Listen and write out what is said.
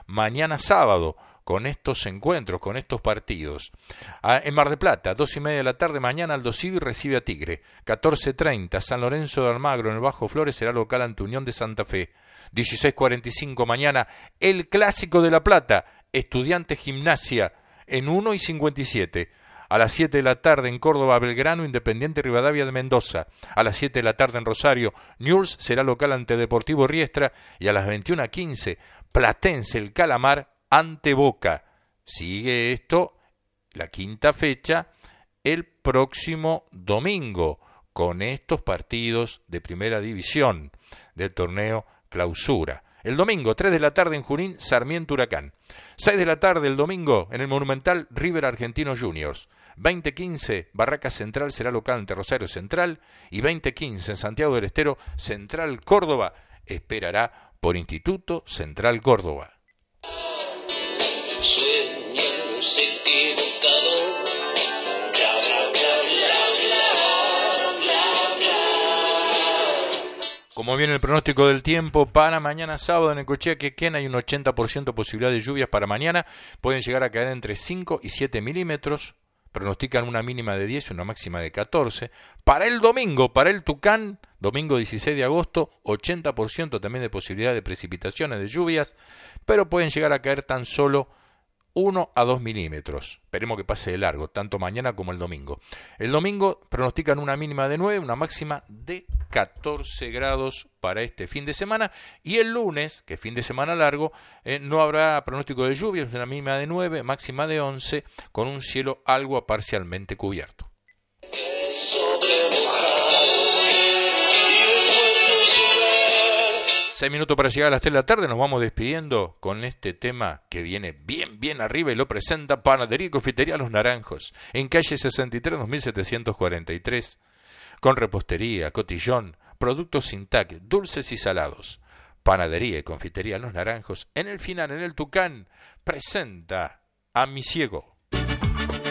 mañana sábado, con estos encuentros, con estos partidos. En Mar del Plata, 2:30 de la tarde, mañana Aldo Civi recibe a Tigre. 14:30, San Lorenzo de Almagro, en el Bajo Flores, será local ante Unión de Santa Fe. 16:45 mañana, el Clásico de La Plata, Estudiantes Gimnasia, en 1:57. A las 7 de la tarde en Córdoba, Belgrano, Independiente Rivadavia de Mendoza. A las 7 de la tarde en Rosario, Newell's será local ante Deportivo Riestra. Y a las 21:15, Platense, el Calamar, ante Boca. Sigue esto, la quinta fecha, el próximo domingo, con estos partidos de primera división del torneo Clausura. El domingo, 3 de la tarde en Junín, Sarmiento Huracán. 6 de la tarde el domingo en el Monumental, River Argentinos Juniors. 20:15, Barraca Central será local ante Rosario Central. Y 20:15 en Santiago del Estero, Central Córdoba esperará por Instituto Central Córdoba. Sueños equivocados. Bla, bla, bla, bla, bla, bla, bla. Como viene el pronóstico del tiempo para mañana sábado en Necochea, Quequén, hay un 80% posibilidad de lluvias para mañana. Pueden llegar a caer entre 5 y 7 milímetros. Pronostican una mínima de 10 y una máxima de 14. Para el domingo, para el Tucán, domingo 16 de agosto, 80% también de posibilidad de precipitaciones, de lluvias, pero pueden llegar a caer tan solo 1 a 2 milímetros. Esperemos que pase de largo, tanto mañana como el domingo. El domingo pronostican una mínima de 9, una máxima de 14 grados para este fin de semana. Y el lunes, que es fin de semana largo, no habrá pronóstico de lluvias, una mínima de 9, máxima de 11, con un cielo algo parcialmente cubierto. 6 minutos para llegar a las 3 de la tarde, nos vamos despidiendo con este tema que viene bien arriba y lo presenta Panadería y Confitería Los Naranjos, en calle 63, 2743, con repostería, cotillón, productos sin TAC, dulces y salados. Panadería y Confitería Los Naranjos, en el final, en el Tucán, presenta a Mi Ciego.